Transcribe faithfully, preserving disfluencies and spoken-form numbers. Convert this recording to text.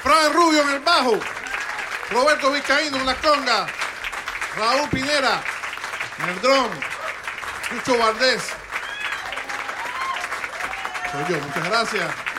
Fran Rubio en el bajo, Roberto Vizcaíno en la conga, Raúl Pinera en el drum, Chucho Valdés. Soy yo, muchas gracias.